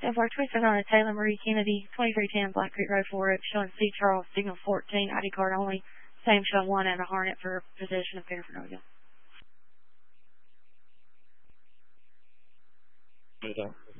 So far, 27 on a Taylor Marie Kennedy, 2310 Black Creek Road, Florida, showing C. Charles, signal 14, ID card only. Same showing 1 and a Hornet for possession of paraphernalia. Good.